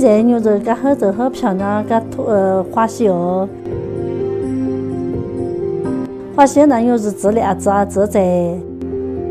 这牛肉噶好漂亮，噶花蟹哦。花蟹呢又是治牙子啊，治这。